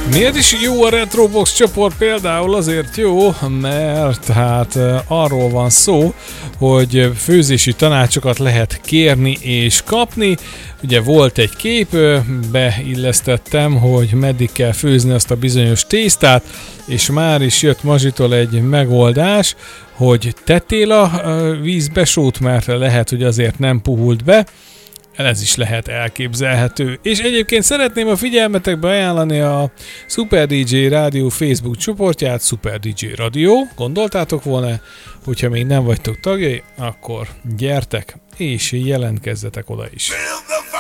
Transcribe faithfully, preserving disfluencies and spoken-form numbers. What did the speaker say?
Miért is jó a Retrobox csoport? Például azért jó, mert hát arról van szó, hogy főzési tanácsokat lehet kérni és kapni. Ugye volt egy kép, beillesztettem, hogy meddig kell főzni azt a bizonyos tésztát, és már is jött Mazsitól egy megoldás, hogy tettél a vízbe sót, mert lehet, hogy azért nem puhult be. Ez is lehet elképzelhető. És egyébként szeretném a figyelmetekbe ajánlani a Super dé dzsé Rádió Facebook csoportját, Super dé dzsé Radio. Gondoltátok volna, hogyha még nem vagytok tagjai, akkor gyertek és jelentkezzetek oda is.